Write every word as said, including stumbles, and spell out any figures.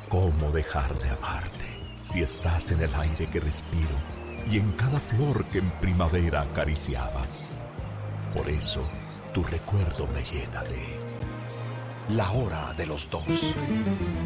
¿Cómo dejar de amarte si estás en el aire que respiro y en cada flor que en primavera acariciabas? Por eso, tu recuerdo me llena de La Hora de los Dos.